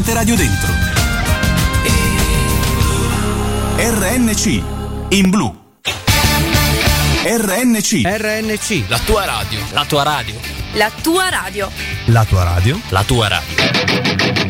Radio Dentro. RNC in blu. RNC, la tua radio. La tua radio. La tua radio. La tua radio. La tua radio.